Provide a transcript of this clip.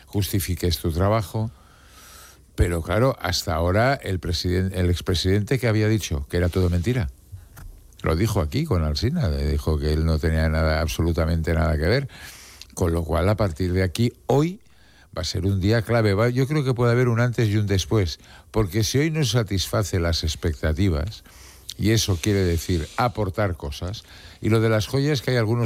justifiques tu trabajo. Pero claro, hasta ahora el expresidente que había dicho que era todo mentira. Lo dijo aquí con Alsina, dijo que él no tenía absolutamente nada que ver. Con lo cual, a partir de aquí, hoy va a ser un día clave. Yo creo que puede haber un antes y un después, porque si hoy no satisface las expectativas, y eso quiere decir aportar cosas, y lo de las joyas, que hay algunos